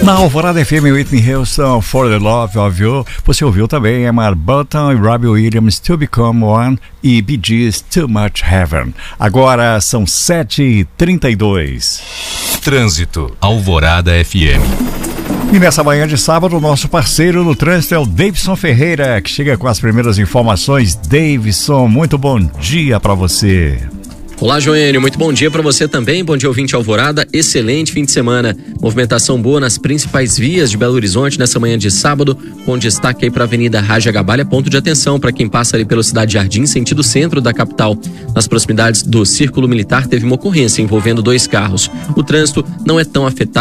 Na Alvorada FM, Whitney Houston, For the Love of You. Você ouviu também Emma Bunton e Robbie Williams, To Become One, e Bee Gees, Too Much Heaven. Agora são 7h32. Trânsito, Alvorada FM. E nessa manhã de sábado, o nosso parceiro no trânsito é o Davidson Ferreira, que chega com as primeiras informações. Davidson, muito bom dia para você. Olá, Joênio, muito bom dia para você também, bom dia ouvinte Alvorada, excelente fim de semana, movimentação boa nas principais vias de Belo Horizonte nessa manhã de sábado, com destaque aí para a Avenida Raja Gabalha, ponto de atenção para quem passa ali pelo Cidade Jardim, sentido centro da capital. Nas proximidades do Círculo Militar teve uma ocorrência envolvendo 2 carros. O trânsito não é tão afetado